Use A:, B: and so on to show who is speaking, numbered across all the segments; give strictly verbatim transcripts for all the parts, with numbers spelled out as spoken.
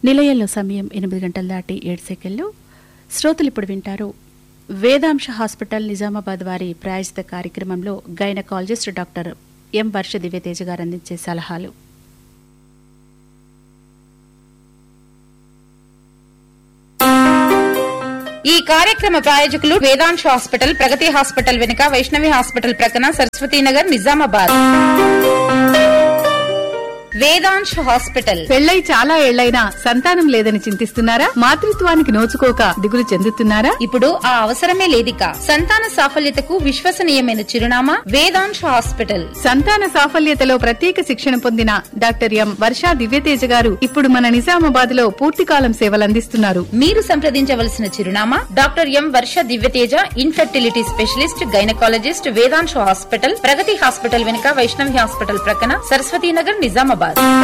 A: నిలయంలో సమయం ఎనిమిది గంటల దాటి ఏడు సెకండ్లు. శ్రోతలు ఇప్పుడు వింటారు వేదాంశ హాస్పిటల్ నిజామాబాద్ వారి ప్రాయోజిత కార్యక్రమంలో గైనకాలజిస్ట్ డాక్టర్ ఎం వర్ష దివ్యతేజ గారు అందించే సలహాలు.
B: ఈ కార్యక్రమ ప్రాయోజకులు వేదాంశ హాస్పిటల్, ప్రగతి హాస్పిటల్ వెనుక వైష్ణవి హాస్పిటల్ ప్రక్కన సరస్వతీనగర్, నిజామాబాద్. వేదాంశ హాస్పిటల్.
C: పెళ్లై చాలా ఏళ్లైనా సంతానం లేదని చింతిస్తున్నారా? మాతృత్వానికి నోచుకోక దిగులు చెందుతున్నారా?
B: ఇప్పుడు ఆ అవసరమే లేదిక. సంతాన సాఫల్యతకు విశ్వసనీయమైన చిరునామా వేదాంశ హాస్పిటల్.
C: సంతాన సాఫల్యతలో ప్రత్యేక శిక్షణ పొందిన డాక్టర్ ఎం వర్ష దివ్యతేజ గారు ఇప్పుడు మన నిజామాబాద్ లో పూర్తికాలం సేవలందిస్తున్నారు.
B: మీరు సంప్రదించవలసిన చిరునామా డాక్టర్ ఎం వర్ష Divyateja, infertility specialist, gynaecologist, వేదాంశ hospital, ప్రగతి హాస్పిటల్ వెనుక వైష్ణవి హాస్పిటల్ ప్రక్కన సరస్వతీనగర్, నిజామాబాద్.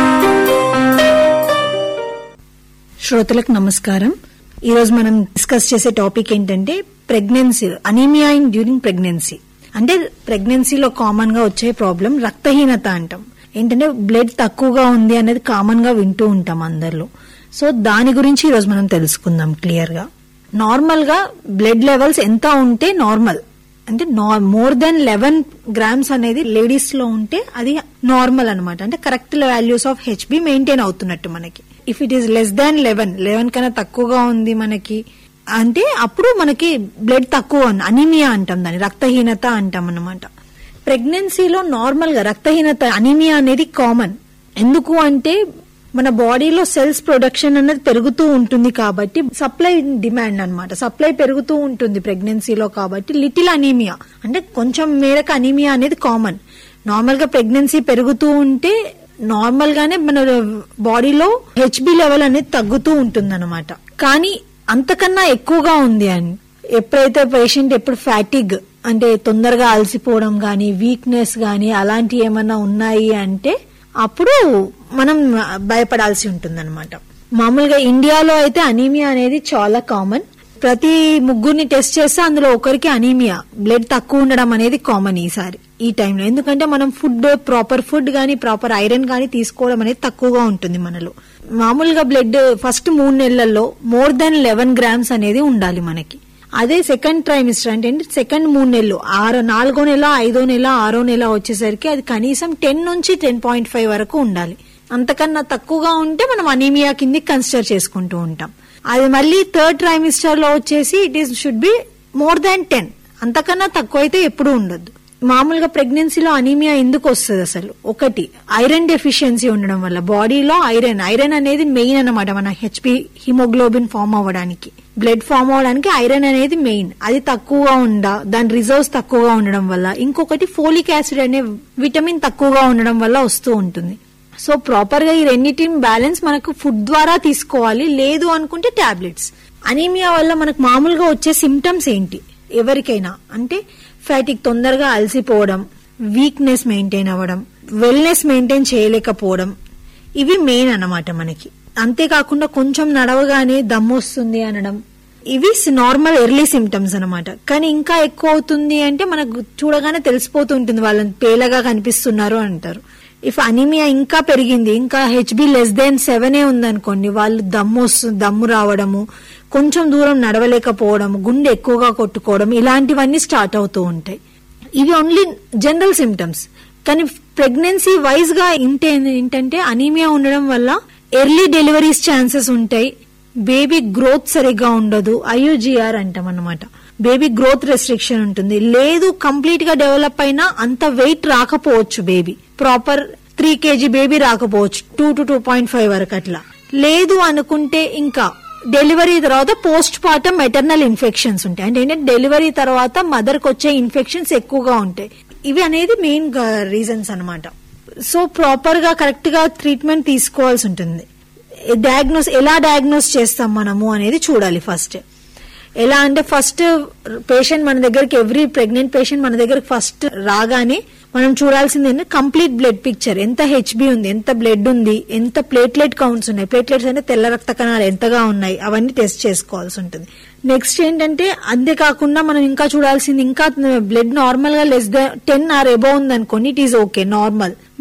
D: శ్రోతలకు నమస్కారం. ఈ రోజు మనం డిస్కస్ చేసే టాపిక్ ఏంటంటే pregnancy, anaemia in during pregnancy. అంటే ప్రెగ్నెన్సీలో కామన్ గా వచ్చే ప్రాబ్లం రక్తహీనత అంటాం. ఏంటంటే బ్లడ్ తక్కువగా ఉంది అనేది కామన్ గా వింటూ ఉంటాం అందరిలో. సో దాని గురించి ఈ రోజు మనం తెలుసుకుందాం క్లియర్ గా. నార్మల్ గా బ్లడ్ లెవెల్స్ ఎంత ఉంటే నార్మల్ అంటే మోర్ దెన్ లెవెన్ గ్రామ్స్ అనేది లేడీస్ లో ఉంటే అది నార్మల్ అనమాట. అంటే correct values of HB maintain అవుతున్నట్టు మనకి. If it is less than eleven eleven కన్నా తక్కువగా ఉంది మనకి అంటే అప్పుడు మనకి బ్లడ్ తక్కువ, అనీమియా అంటాం, దాన్ని రక్తహీనత అంటాం అన్నమాట. ప్రెగ్నెన్సీలో నార్మల్ గా రక్తహీనత, అనీమియా అనేది కామన్. ఎందుకు అంటే మన బాడీలో సెల్స్ ప్రొడక్షన్ అనేది పెరుగుతూ ఉంటుంది కాబట్టి సప్లై డిమాండ్ అన్నమాట. సప్లై పెరుగుతూ ఉంటుంది ప్రెగ్నెన్సీలో కాబట్టి లిటిల్ అనీమియా అంటే కొంచెం మేరకు అనీమియా అనేది కామన్. నార్మల్ గా ప్రెగ్నెన్సీ పెరుగుతూ ఉంటే నార్మల్ గానే మన బాడీలో హెచ్బి లెవెల్ అనేది తగ్గుతూ ఉంటుంది అనమాట. కానీ అంతకన్నా ఎక్కువగా ఉంది అని ఎప్పుడైతే పేషెంట్ ఎప్పుడు ఫ్యాటిగ్ అంటే తొందరగా అలసిపోవడం గానీ, వీక్నెస్ గానీ అలాంటి ఏమన్నా ఉన్నాయి అంటే అప్పుడు మనం భయపడాల్సి ఉంటుంది అనమాట. మామూలుగా ఇండియాలో అయితే అనీమియా అనేది చాలా కామన్. ప్రతి ముగ్గురిని టెస్ట్ చేస్తే అందులో ఒకరికి అనీమియా, బ్లడ్ తక్కువ ఉండడం అనేది కామన్ ఈసారి ఈ టైంలో. ఎందుకంటే మనం ఫుడ్, ప్రాపర్ ఫుడ్ గానీ ప్రాపర్ ఐరన్ గానీ తీసుకోవడం అనేది తక్కువగా ఉంటుంది మనలో. మామూలుగా బ్లడ్ ఫస్ట్ మూడు నెలల్లో మోర్ దెన్ లెవెన్ గ్రామ్స్ అనేది ఉండాలి మనకి. అదే సెకండ్ ట్రైమిస్టర్ అంటే సెకండ్ మూడు నెలలు, ఆరో నాలుగో నెల, ఐదో నెల, ఆరో నెల వచ్చేసరికి అది కనీసం టెన్ నుంచి టెన్ పాయింట్ ఫైవ్ వరకు ఉండాలి. అంతకన్నా తక్కువగా ఉంటే మనం అనీమియా కింద కన్సిడర్ చేసుకుంటూ ఉంటాం. అది మళ్ళీ థర్డ్ ట్రైమిస్టర్ లో వచ్చేసి it is should be more than ten. అంతకన్నా తక్కువ అయితే ఎప్పుడు ఉండదు. మామూలుగా ప్రెగ్నెన్సీలో అనీమియా ఎందుకు వస్తుంది అసలు? ఒకటి ఐరన్ డెఫిషియన్సీ ఉండడం వల్ల. బాడీలో ఐరన్ ఐరన్ అనేది మెయిన్ అన్నమాట మన హెచ్బి హిమోగ్లోబిన్ ఫామ్ అవ్వడానికి, బ్లడ్ ఫామ్ అవ్వడానికి ఐరన్ అనేది మెయిన్. అది తక్కువగా ఉండ దాని రిజర్వ్స్ తక్కువగా ఉండడం వల్ల. ఇంకొకటి ఫోలిక్ యాసిడ్ అనే విటమిన్ తక్కువగా ఉండడం వల్ల వస్తూ ఉంటుంది. సో ప్రాపర్ గా ఈ రెండింటిని బ్యాలెన్స్ మనకు ఫుడ్ ద్వారా తీసుకోవాలి. లేదు అనుకుంటే టాబ్లెట్స్. అనీమియా వల్ల మనకు మామూలుగా వచ్చే సిమ్టమ్స్ ఏంటి ఎవరికైనా అంటే ఫ్యాటిక్, తొందరగా అలసిపోవడం, వీక్నెస్ మెయింటైన్ అవ్వడం, వెల్నెస్ మెయింటైన్ చేయలేకపోవడం, ఇవి మెయిన్ అన్నమాట మనకి. అంతేకాకుండా కొంచెం నడవగానే దమ్ము వస్తుంది అనడం, ఇవి నార్మల్ ఎర్లీ సిమ్టమ్స్ అనమాట. కానీ ఇంకా ఎక్కువ అవుతుంది అంటే మనకు చూడగానే తెలిసిపోతూ ఉంటుంది, వాళ్ళని పేలగా కనిపిస్తున్నారు అంటారు. ఇఫ్ అనీమియా ఇంకా పెరిగింది, ఇంకా హెచ్బి లెస్ దెన్ సెవెనే ఉందనుకోండి, వాళ్ళు దమ్ము వస్తుంది, దమ్ము రావడము, కొంచెం దూరం నడవలేకపోవడం, గుండె ఎక్కువగా కొట్టుకోవడం, ఇలాంటివన్నీ స్టార్ట్ అవుతూ ఉంటాయి. ఇవి ఓన్లీ జనరల్ సిమ్టమ్స్. కానీ ప్రెగ్నెన్సీ వైజ్ గా ఇంటే ఏంటంటే అనీమియా ఉండడం వల్ల ఎర్లీ డెలివరీస్ ఛాన్సెస్ ఉంటాయి. బేబీ గ్రోత్ సరిగ్గా ఉండదు, ఐయుజిఆర్ అంటాం అన్నమాట. బేబీ గ్రోత్ రెస్ట్రిక్షన్ ఉంటుంది. లేదు కంప్లీట్ గా డెవలప్ అయినా అంత వెయిట్ రాకపోవచ్చు, baby proper three KG baby రాకపోవచ్చు, two to two point five వరకు అట్లా. లేదు అనుకుంటే ఇంకా డెలివరీ తర్వాత పోస్ట్ పార్టం మెటర్నల్ ఇన్ఫెక్షన్స్ ఉంటాయి. అంటే ఏంటంటే డెలివరీ తర్వాత మదర్ కి వచ్చే ఇన్ఫెక్షన్స్ ఎక్కువగా ఉంటాయి. ఇవి అనేది మెయిన్ రీజన్స్ అనమాట. సో ప్రాపర్ గా కరెక్ట్ గా ట్రీట్మెంట్ తీసుకోవాల్సి ఉంటుంది. డయాగ్నోస్ ఎలా డయాగ్నోస్ చేస్తాం మనము అనేది చూడాలి ఫస్ట్. ఎలా అంటే ఫస్ట్ పేషెంట్ మన దగ్గరికి, ఎవ్రీ ప్రెగ్నెంట్ పేషెంట్ మన దగ్గరికి ఫస్ట్ రాగానే మనం చూడాల్సింది ఏంటంటే కంప్లీట్ బ్లడ్ పిక్చర్. ఎంత హెచ్బి ఉంది, ఎంత బ్లడ్ ఉంది, ఎంత ప్లేట్లెట్ కౌంట్స్ ఉన్నాయి, ప్లేట్లెట్స్ అంటే తెల్ల రక్త కణాలు ఎంతగా ఉన్నాయి, అవన్నీ టెస్ట్ చేసుకోవాల్సి ఉంటుంది. నెక్స్ట్ ఏంటంటే అంతేకాకుండా మనం ఇంకా చూడాల్సింది, ఇంకా బ్లడ్ నార్మల్ గా less than ten or above ఉంది అనుకోండి, it is okay normal. But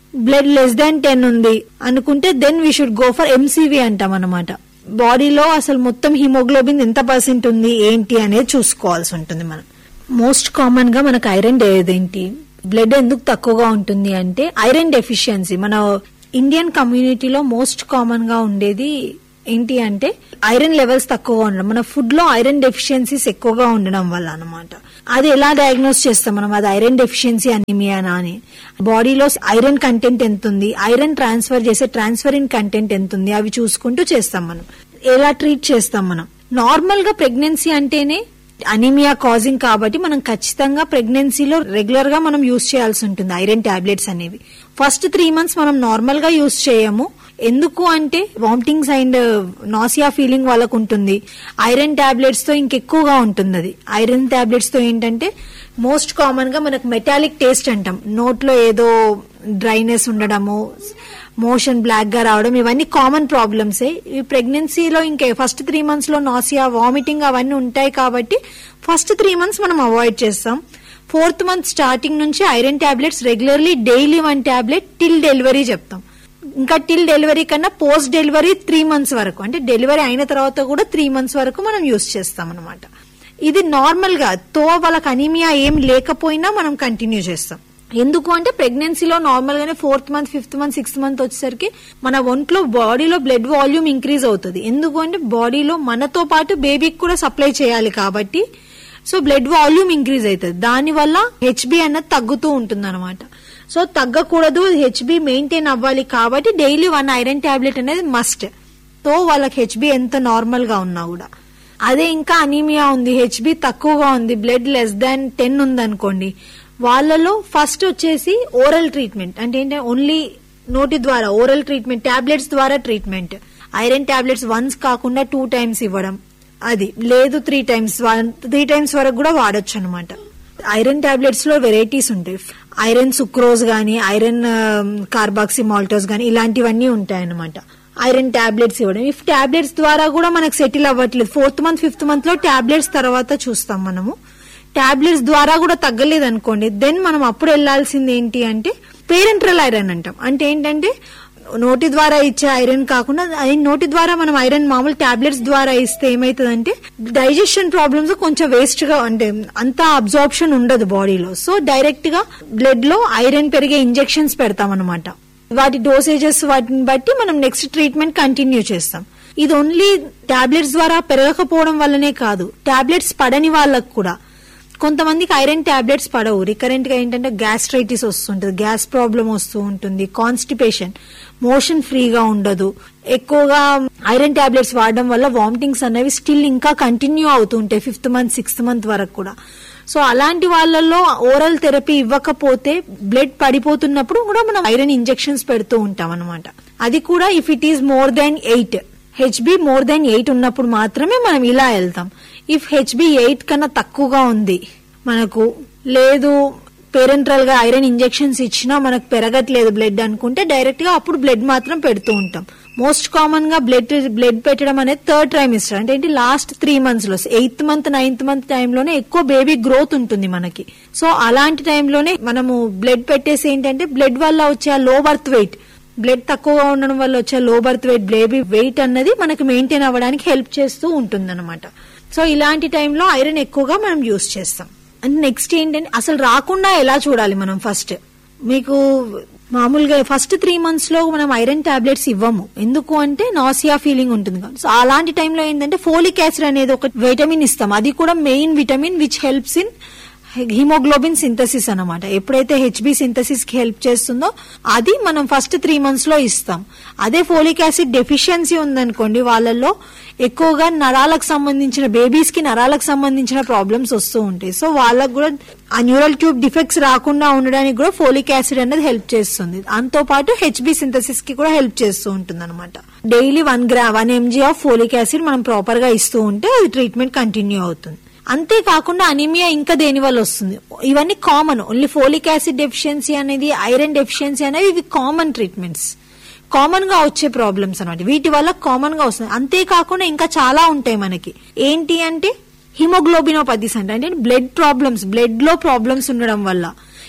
D: blood less than ten ఉంది అనుకుంటే then we should go for MCV అంటాం అనమాట. బాడీలో అసలు మొత్తం హిమోగ్లోబిన్ ఎంత పర్సెంట్ ఉంది ఏంటి అనేది చూసుకోవాల్సి ఉంటుంది మనం. మోస్ట్ కామన్ గా మనకు ఐరన్ ఏంటి, బ్లడ్ ఎందుకు తక్కువగా ఉంటుంది అంటే ఐరన్ డెఫిషియన్సీ. మన ఇండియన్ కమ్యూనిటీలో మోస్ట్ కామన్ గా ఉండేది ఏంటి అంటే ఐరన్ లెవెల్స్ తక్కువగా ఉండడం, మన ఫుడ్ లో ఐరన్ డెఫిషియన్సీస్ ఎక్కువగా ఉండడం వల్ల అనమాట. అది ఎలా డయాగ్నోస్ చేస్తాం మనం, అది ఐరన్ డెఫిషియన్సీ అనీమియానా అని. బాడీలో ఐరన్ కంటెంట్ ఎంత ఉంది, ఐరన్ ట్రాన్స్ఫర్ చేసే ట్రాన్స్ఫరిన్ కంటెంట్ ఎంత ఉంది, అవి చూసుకుంటూ చేస్తాం మనం. ఎలా ట్రీట్ చేస్తాం మనం, నార్మల్ గా ప్రెగ్నెన్సీ అంటేనే అనీమియా కాజింగ్ కాబట్టి మనం ఖచ్చితంగా ప్రెగ్నెన్సీలో రెగ్యులర్ గా మనం యూజ్ చేయాల్సి ఉంటుంది ఐరన్ టాబ్లెట్స్ అనేవి. ఫస్ట్ త్రీ మంత్స్ మనం నార్మల్ గా యూజ్ చేయము. ఎందుకు అంటే వామిటింగ్స్ అండ్ నాసియా ఫీలింగ్ వాళ్ళకు ఉంటుంది. ఐరన్ టాబ్లెట్స్ తో ఇంకెక్కువగా ఉంటుంది అది. ఐరన్ టాబ్లెట్స్ తో ఏంటంటే మోస్ట్ కామన్ గా మనకు మెటాలిక్ టేస్ట్ అంటాం, నోట్లో ఏదో డ్రైనెస్ ఉండడము, మోషన్ బ్లాక్ గా రావడం, ఇవన్నీ కామన్ ప్రాబ్లమ్సే. ఈ ప్రెగ్నెన్సీలో ఇంకే ఫస్ట్ త్రీ మంత్స్ లో నాసియా వామిటింగ్ అవన్నీ ఉంటాయి కాబట్టి ఫస్ట్ త్రీ మంత్స్ మనం అవాయిడ్ చేస్తాం. ఫోర్త్ మంత్ స్టార్టింగ్ నుంచి iron tablets regularly daily one tablet till delivery చెప్తాం. ఇంకా టిల్ డెలివరీ కన్నా పోస్ట్ డెలివరీ త్రీ మంత్స్ వరకు, అంటే డెలివరీ అయిన తర్వాత కూడా త్రీ మంత్స్ వరకు మనం యూజ్ చేస్తాం అనమాట. ఇది నార్మల్ గా తో వాళ్ళకి అనీమియా ఏం లేకపోయినా మనం కంటిన్యూ చేస్తాం. ఎందుకు అంటే ప్రెగ్నెన్సీలో నార్మల్ గానే fourth month fifth month sixth month వచ్చేసరికి మన ఒంట్లో బాడీలో బ్లడ్ వాల్యూమ్ ఇంక్రీజ్ అవుతుంది. ఎందుకు అంటే బాడీలో మనతో పాటు బేబీకి కూడా సప్లై చేయాలి కాబట్టి సో బ్లడ్ వాల్యూమ్ ఇంక్రీజ్ అవుతుంది. దానివల్ల హెచ్బి అన్నది తగ్గుతూ ఉంటుంది అనమాట. సో తగ్గకూడదు, హెచ్బి మెయింటైన్ అవ్వాలి కాబట్టి డైలీ వన్ ఐరన్ టాబ్లెట్ అనేది మస్ట్. తో వాళ్ళకి హెచ్బి ఎంత నార్మల్ గా ఉన్నా కూడా. అదే ఇంకా అనీమియా ఉంది, హెచ్బి తక్కువగా ఉంది, బ్లడ్ లెస్ దాన్ టెన్ ఉంది అనుకోండి, వాళ్ళలో ఫస్ట్ వచ్చేసి ఓరల్ ట్రీట్మెంట్, అంటే ఏంటంటే ఓన్లీ నోటి ద్వారా ఓరల్ ట్రీట్మెంట్, టాబ్లెట్స్ ద్వారా ట్రీట్మెంట్. ఐరన్ టాబ్లెట్స్ వన్స్ కాకుండా టూ టైమ్స్ ఇవ్వడం, అది లేదు త్రీ టైమ్స్ త్రీ టైమ్స్ వరకు కూడా వాడొచ్చు అనమాట. ఐరన్ టాబ్లెట్స్ లో వెరైటీస్ ఉంటాయి. ఐరన్ సుక్రోజ్ గానీ, ఐరన్ కార్బాక్సీ మాల్టోస్ గానీ ఇలాంటివన్నీ ఉంటాయన్నమాట. ఐరన్ టాబ్లెట్స్ ఇవ్వడం, ఇఫ్ టాబ్లెట్స్ ద్వారా కూడా మనకు సెటిల్ అవ్వట్లేదు, ఫోర్త్ మంత్ ఫిఫ్త్ మంత్ లో టాబ్లెట్స్ తర్వాత చూస్తాం మనము. టాబ్లెట్స్ ద్వారా కూడా తగ్గలేదు అనుకోండి, దెన్ మనం అప్పుడు వెళ్లాల్సింది ఏంటి అంటే పేరెంట్రల్ ఐరన్ అంటాం. అంటే ఏంటంటే నోటి ద్వారా ఇచ్చే ఐరన్ కాకుండా నోటి ద్వారా మనం ఐరన్ మామూలు టాబ్లెట్స్ ద్వారా ఇస్తే ఏమైతుందంటే డైజెషన్ ప్రాబ్లమ్స్ కొంచెం వేస్ట్ గా, అంటే అంత అబ్జార్ప్షన్ ఉండదు బాడీలో. సో డైరెక్ట్ గా బ్లడ్ లో ఐరన్ పెరిగే ఇంజెక్షన్స్ పెడతాం అనమాట. వాటి డోసేజెస్ వాటిని బట్టి మనం నెక్స్ట్ ట్రీట్మెంట్ కంటిన్యూ చేస్తాం. ఇది ఓన్లీ టాబ్లెట్స్ ద్వారా పెరగకపోవడం వల్లనే కాదు, టాబ్లెట్స్ పడని వాళ్ళకు కూడా కొంతమందికి ఐరన్ టాబ్లెట్స్ పడవు. రికరెంట్ గా ఏంటంటే గ్యాస్ట్రైటిస్ వస్తుంటది, గ్యాస్ ప్రాబ్లం వస్తూ ఉంటుంది, కాన్స్టిపేషన్, మోషన్ ఫ్రీగా ఉండదు. ఎక్కువగా ఐరన్ టాబ్లెట్స్ వాడడం వల్ల వామిటింగ్స్ అనేవి స్టిల్ ఇంకా కంటిన్యూ అవుతూ ఉంటాయి ఫిఫ్త్ మంత్ సిక్స్త్ మంత్ వరకు కూడా. సో అలాంటి వాళ్ళల్లో ఓరల్ థెరపీ ఇవ్వకపోతే బ్లడ్ పడిపోతున్నప్పుడు కూడా మనం ఐరన్ ఇంజెక్షన్స్ పెడుతూ ఉంటాం అనమాట. అది కూడా if it is more than eight, HB more than eight ఉన్నప్పుడు మాత్రమే మనం ఇలా వెళ్తాం. ఇఫ్ హెచ్బి ఎయిట్ కన్నా తక్కువగా ఉంది మనకు, లేదు పేరెంట్రల్ గా ఐరన్ ఇంజెక్షన్స్ ఇచ్చినా మనకు పెరగట్లేదు బ్లడ్ అనుకుంటే డైరెక్ట్ గా అప్పుడు బ్లడ్ మాత్రం పెడుతూ ఉంటాం. మోస్ట్ కామన్ గా బ్లడ్ బ్లడ్ పెట్టడం అనేది థర్డ్ ట్రైమిస్టర్, అంటే ఏంటి లాస్ట్ త్రీ మంత్స్ లో, ఎయిత్ మంత్ నైన్త్ మంత్ టైంలోనే ఎక్కువ బేబీ గ్రోత్ ఉంటుంది మనకి. సో అలాంటి టైంలోనే మనము బ్లడ్ పెట్టేసి ఏంటంటే బ్లడ్ వల్ల వచ్చే లో బర్త్ వెయిట్, బ్లడ్ తక్కువగా ఉండడం వల్ల వచ్చే low birth weight, baby wait అన్నది మనకి మెయింటైన్ అవ్వడానికి హెల్ప్ చేస్తూ ఉంటుంది అనమాట. సో ఇలాంటి టైంలో ఐరన్ ఎక్కువగా మనం యూజ్ చేస్తాం. అండ్ నెక్స్ట్ ఏంటంటే అసలు రాకుండా ఎలా చూడాలి మనం. ఫస్ట్ మీకు మామూలుగా ఫస్ట్ త్రీ మంత్స్ లో మనం ఐరన్ టాబ్లెట్స్ ఇవ్వము, ఎందుకు అంటే నాసియా ఫీలింగ్ ఉంటుంది కాబట్టి. సో అలాంటి టైంలో ఏంటంటే ఫోలిక్ యాసిడ్ అనేది ఒక విటమిన్ ఇస్తాం, అది కూడా main vitamin which helps in haemoglobin synthesis అనమాట. ఎప్పుడైతే హెచ్బి సింథసిస్ కి హెల్ప్ చేస్తుందో అది మనం ఫస్ట్ త్రీ మంత్స్ లో ఇస్తాం. అదే ఫోలిక్ యాసిడ్ డెఫిషియన్సీ ఉందనుకోండి, వాళ్ళల్లో ఎక్కువగా నరాలకు సంబంధించిన బేబీస్ కి నరాలకు సంబంధించిన ప్రాబ్లమ్స్ వస్తూ ఉంటాయి. సో వాళ్ళకు కూడా ఆ న్యూరల్ ట్యూబ్ డిఫెక్ట్స్ రాకుండా ఉండడానికి కూడా ఫోలిక్ యాసిడ్ అనేది హెల్ప్ చేస్తుంది. దాంతో పాటు హెచ్బి సింథసిస్ కి కూడా హెల్ప్ చేస్తూ ఉంటుంది అనమాట. Daily one gram one MG of folic acid మనం ప్రాపర్ గా ఇస్తూ ఉంటే అది ట్రీట్మెంట్ కంటిన్యూ అవుతుంది. అంతేకాకుండా అనీమియా ఇంకా దేని వల్ల వస్తుంది, ఇవన్నీ common. Only folic acid deficiency అనేది, ఐరన్ డెఫిషియన్సీ అనేది ఇవి కామన్ ట్రీట్మెంట్స్, కామన్ గా వచ్చే ప్రాబ్లమ్స్ అనమాట. వీటి వల్ల కామన్ గా వస్తుంది. అంతేకాకుండా ఇంకా చాలా ఉంటాయి మనకి. ఏంటి అంటే హిమోగ్లోబినోపతిస్ అంటే అంటే బ్లడ్ ప్రాబ్లమ్స్, బ్లడ్ లో ప్రాబ్లమ్స్ ఉండడం వల్ల.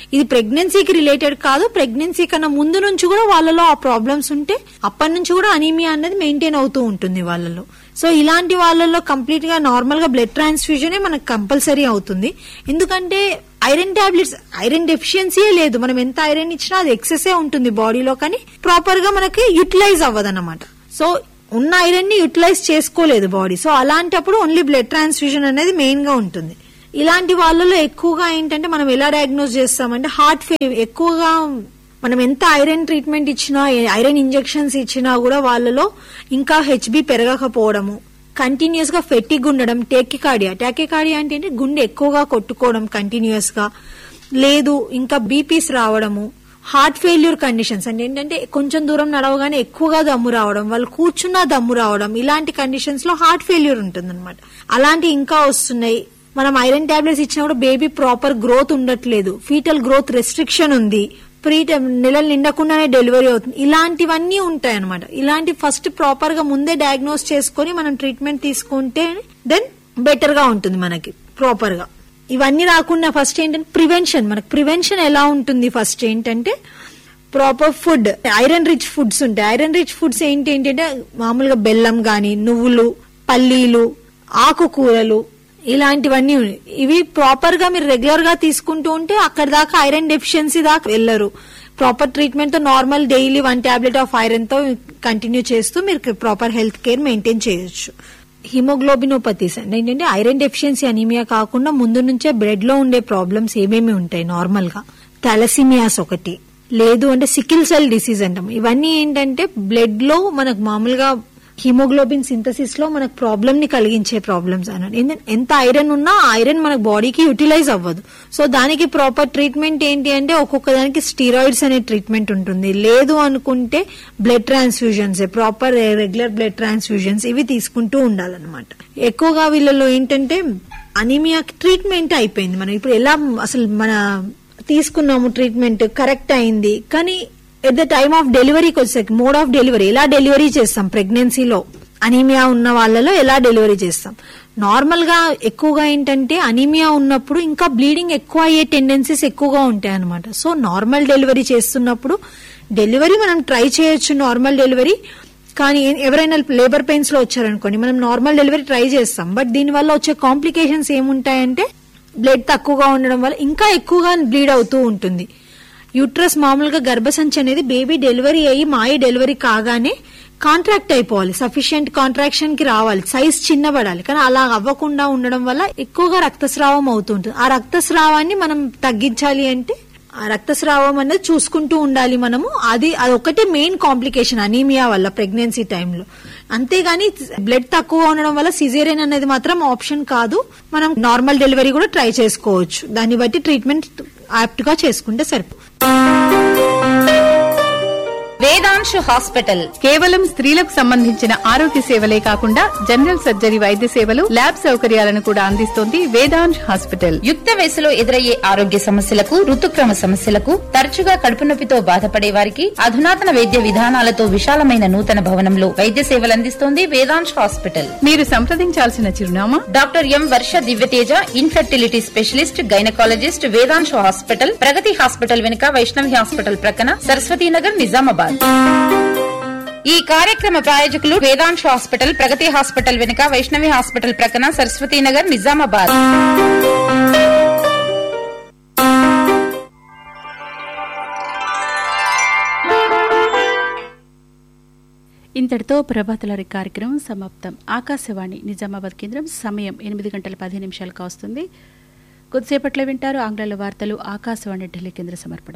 D: ఇది ప్రెగ్నెన్సీకి రిలేటెడ్ కాదు, ప్రెగ్నెన్సీ కన్నా ముందు నుంచి కూడా వాళ్ళలో ఆ ప్రాబ్లమ్స్ ఉంటే అప్పటి నుంచి కూడా అనీమియా అనేది మెయింటైన్ అవుతూ ఉంటుంది వాళ్ళలో. సో ఇలాంటి వాళ్ళలో కంప్లీట్ గా నార్మల్ గా బ్లడ్ ట్రాన్స్ఫ్యూజన్ మనకు కంపల్సరీ అవుతుంది. ఎందుకంటే ఐరన్ టాబ్లెట్స్ ఐరన్ డెఫిషియన్సీయే లేదు, మనం ఎంత ఐరన్ ఇచ్చినా అది ఎక్సెసే ఉంటుంది బాడీలో, కానీ ప్రాపర్ గా మనకి యూటిలైజ్ అవ్వదన్నమాట. సో ఉన్న ఐరన్ ని యూటిలైజ్ చేసుకోలేదు బాడీ. సో అలాంటప్పుడు ఓన్లీ బ్లడ్ ట్రాన్స్ఫ్యూజన్ అనేది మెయిన్ గా ఉంటుంది. ఇలాంటి వాళ్ళలో ఎక్కువగా ఏంటంటే మనం ఎలా డయాగ్నోస్ చేస్తామంటే హార్ట్ ఫెయిల్ ఎక్కువగా, మనం ఎంత ఐరన్ ట్రీట్మెంట్ ఇచ్చినా ఐరన్ ఇంజెక్షన్స్ ఇచ్చినా కూడా వాళ్ళలో ఇంకా హెచ్బి పెరగకపోవడము, కంటిన్యూస్ గా ఫెట్టిగ్ ఉండడం, టెకికార్డియా టాకికార్డియా అంటే ఏంటి గుండె ఎక్కువగా కొట్టుకోవడం కంటిన్యూస్ గా, లేదు ఇంకా బీపీస్ రావడము, హార్ట్ ఫెయిల్యూర్ కండిషన్స్ అంటే ఏంటంటే కొంచెం దూరం నడవగానే ఎక్కువగా దమ్ము రావడం, వాళ్ళు కూర్చున్నా దమ్ము రావడం, ఇలాంటి కండిషన్స్ లో హార్ట్ ఫెయిల్యూర్ ఉంటుంది అనమాట. అలాంటి ఇంకా వస్తున్నాయి. మనం ఐరన్ టాబ్లెట్స్ ఇచ్చినప్పుడు బేబీ ప్రాపర్ గ్రోత్ ఉండట్లేదు, ఫీటల్ గ్రోత్ రెస్ట్రిక్షన్ ఉంది, ప్రీ నెలలు నిండకుండానే డెలివరీ అవుతుంది, ఇలాంటివన్నీ ఉంటాయి అనమాట. ఇలాంటి ఫస్ట్ ప్రాపర్ గా ముందే డయాగ్నోస్ చేసుకుని మనం ట్రీట్మెంట్ తీసుకుంటే దెన్ బెటర్ గా ఉంటుంది మనకి ప్రాపర్ గా. ఇవన్నీ రాకుండా ఫస్ట్ ఏంటంటే ప్రివెన్షన్. మనకు ప్రివెన్షన్ ఎలా ఉంటుంది, ఫస్ట్ ఏంటంటే proper food, iron rich foods ఉంటాయి. ఐరన్ రిచ్ ఫుడ్స్ ఏంటి ఏంటంటే మామూలుగా బెల్లం గాని, నువ్వులు, పల్లీలు, ఆకుకూరలు, ఇలాంటివన్నీ ఇవి ప్రాపర్ గా మీరు రెగ్యులర్ గా తీసుకుంటూ ఉంటే అక్కడ దాకా ఐరన్ డెఫిషియన్సీ దాకా వెళ్లరు. ప్రాపర్ ట్రీట్మెంట్ తో normal daily one tablet of iron తో కంటిన్యూ చేస్తూ మీరు ప్రాపర్ హెల్త్ కేర్ మెయింటైన్ చేయొచ్చు. హిమోగ్లోబినోపతీస్ అంటే ఏంటంటే ఐరన్ డెఫిషియన్సీ అనీమియా కాకుండా ముందు నుంచే బ్లడ్ లో ఉండే ప్రాబ్లమ్స్ ఏమేమి ఉంటాయి నార్మల్ గా, థాలసీమియాస్ ఒకటి, లేదు అంటే సికిల్ సెల్ డిసీజ్ అంటాం. ఇవన్నీ ఏంటంటే బ్లడ్ లో మనకు మామూలుగా హిమోగ్లోబిన్ సింథసిస్ లో మనకు ప్రాబ్లమ్ ని కలిగించే ప్రాబ్లమ్స్ అన్నట్టు. ఎంత ఐరన్ ఉన్నా ఐరన్ మన బాడీకి యూటిలైజ్ అవ్వదు. సో దానికి ప్రాపర్ ట్రీట్మెంట్ ఏంటి అంటే ఒక్కొక్క దానికి స్టీరాయిడ్స్ అనే ట్రీట్మెంట్ ఉంటుంది, లేదు అనుకుంటే blood transfusions, proper regular blood transfusions ఇవి తీసుకుంటూ ఉండాలన్నమాట. ఎక్కువగా వీళ్ళలో ఏంటంటే అనీమియా ట్రీట్మెంట్ అయిపోయింది, మనం ఇప్పుడు ఎలా అసలు మన తీసుకున్నాము ట్రీట్మెంట్ కరెక్ట్ అయింది, కానీ ఎట్ ద టైమ్ ఆఫ్ డెలివరీకి వచ్చేసరికి మోడ్ ఆఫ్ డెలివరీ ఎలా డెలివరీ చేస్తాం, ప్రెగ్నెన్సీలో అనీమియా ఉన్న వాళ్ళలో ఎలా డెలివరీ చేస్తాం. నార్మల్ గా ఎక్కువగా ఏంటంటే అనీమియా ఉన్నప్పుడు ఇంకా బ్లీడింగ్ ఎక్కువ అయ్యే టెండెన్సీస్ ఎక్కువగా ఉంటాయి అనమాట. సో నార్మల్ డెలివరీ చేస్తున్నప్పుడు డెలివరీ మనం ట్రై చేయొచ్చు, నార్మల్ డెలివరీ. కానీ ఎవరైనా లేబర్ పెయిన్స్ లో వచ్చారనుకోండి, మనం నార్మల్ డెలివరీ ట్రై చేస్తాం, బట్ దీని వల్ల వచ్చే కాంప్లికేషన్స్ ఏముంటాయంటే బ్లడ్ తక్కువగా ఉండడం వల్ల ఇంకా ఎక్కువగా బ్లీడ్ అవుతూ ఉంటుంది. యూట్రస్ మామూలుగా గర్భసంచి అనేది బేబీ డెలివరీ అయ్యి మాయ డెలివరీ కాగానే కాంట్రాక్ట్ అయిపోవాలి, సఫిషియెంట్ కాంట్రాక్షన్ కి రావాలి, సైజ్ చిన్నబడాలి. కానీ అలా అవ్వకుండా ఉండడం వల్ల ఎక్కువగా రక్తస్రావం అవుతుంటుంది. ఆ రక్తస్రావాన్ని మనం తగ్గించాలి అంటే ఆ రక్తస్రావం అనేది చూసుకుంటూ ఉండాలి మనము. అది అదొకటే మెయిన్ కాంప్లికేషన్ అనీమియా వల్ల ప్రెగ్నెన్సీ టైంలో. అంతేగాని బ్లడ్ తక్కువ ఉండడం వల్ల సిజేరియన్ అనేది మాత్రం ఆప్షన్ కాదు. మనం నార్మల్ డెలివరీ కూడా ట్రై చేసుకోవచ్చు, దాన్ని బట్టి ట్రీట్మెంట్ యాప్ట్ గా చేసుకుంటే సరిపో.
B: వేదాంశు హాస్పిటల్
C: కేవలం స్త్రీలకు సంబంధించిన ఆరోగ్య సేవలే కాకుండా జనరల్ సర్జరీ వైద్య సేవలు, ల్యాబ్ సౌకర్యాలను కూడా అందిస్తోంది వేదాంశ్ హాస్పిటల్.
B: యుక్త వయసులో ఎదురయ్యే ఆరోగ్య సమస్యలకు, ఋతుక్రమ సమస్యలకు, తరచుగా కడుపు నొప్పితో బాధపడే వారికి అధునాతన వైద్య విధానాలతో విశాలమైన నూతన భవనంలో వైద్య సేవలు అందిస్తోంది వేదాంశ్ హాస్పిటల్.
C: మీరు సంప్రదించాల్సిన చిరునామా
B: డాక్టర్ ఎం వర్ష Divyateja, infertility specialist, gynaecologist, Vedansh hospital, ప్రగతి హాస్పిటల్ వెనుక, వైష్ణవి హాస్పిటల్ ప్రక్కన, సరస్వతీనగర్, నిజామాబాద్. ఈ కార్యక్రమ ప్రాయోజకులు వేదాంశ్ హాస్పిటల్, ప్రగతి హాస్పిటల్ వెనుక, వైష్ణవి హాస్పిటల్ ప్రక్కన, సరస్వతీనగర్, నిజామాబాద్.
A: ఇంతటితో ప్రభాతలరి కార్యక్రమం సమాప్తం. ఆకాశవాణి నిజామాబాద్ కేంద్రం, సమయం ఎనిమిది గంటల పది నిమిషాలకు వస్తుంది. కొద్దిసేపట్లో వింటారు ఆంగ్ల వార్తలు, ఆకాశవాణి ఢిల్లీ కేంద్ర సమర్పణ.